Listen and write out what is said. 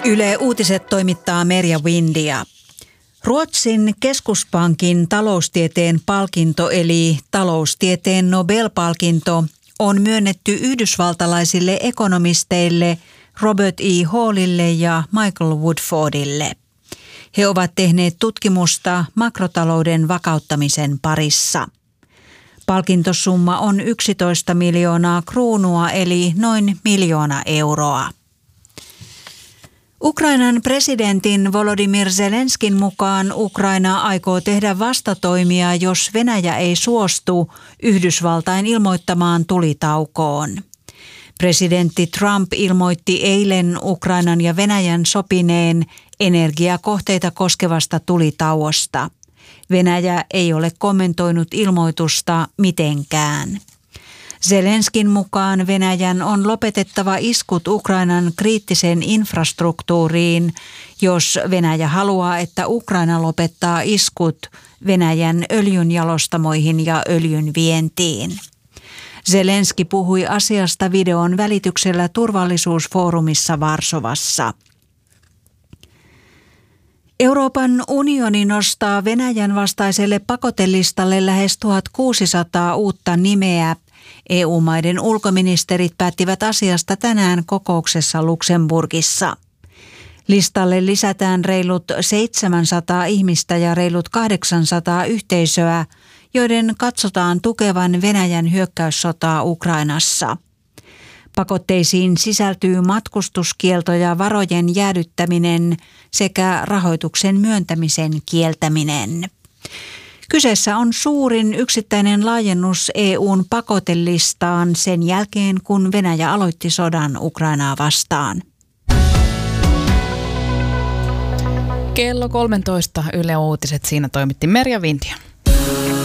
Yle Uutiset toimittaa Merja Windia. Ruotsin keskuspankin taloustieteen palkinto eli taloustieteen Nobel-palkinto on myönnetty yhdysvaltalaisille ekonomisteille Robert E. Hallille ja Michael Woodfordille. He ovat tehneet tutkimusta makrotalouden vakauttamisen parissa. Palkintosumma on 11 miljoonaa kruunua eli noin 1 miljoona euroa. Ukrainan presidentin Volodymyr Zelenskin mukaan Ukraina aikoo tehdä vastatoimia, jos Venäjä ei suostu Yhdysvaltain ilmoittamaan tulitaukoon. Presidentti Trump ilmoitti eilen Ukrainan ja Venäjän sopineen energiakohteita koskevasta tulitauosta. Venäjä ei ole kommentoinut ilmoitusta mitenkään. Zelenskin mukaan Venäjän on lopetettava iskut Ukrainan kriittiseen infrastruktuuriin, jos Venäjä haluaa, että Ukraina lopettaa iskut Venäjän öljynjalostamoihin ja öljyn vientiin. Zelenski puhui asiasta videon välityksellä turvallisuusfoorumissa Varsovassa. Euroopan unioni nostaa Venäjän vastaiselle pakotelistalle lähes 1600 uutta nimeä. EU-maiden ulkoministerit päättivät asiasta tänään kokouksessa Luxemburgissa. Listalle lisätään reilut 700 ihmistä ja reilut 800 yhteisöä, joiden katsotaan tukevan Venäjän hyökkäyssotaa Ukrainassa. Pakotteisiin sisältyy matkustuskielto ja varojen jäädyttäminen sekä rahoituksen myöntämisen kieltäminen. Kyseessä on suurin yksittäinen laajennus EU:n pakotelistaan sen jälkeen, kun Venäjä aloitti sodan Ukrainaa vastaan. Kello 13 Yle Uutiset, siinä toimitti Merja Windia.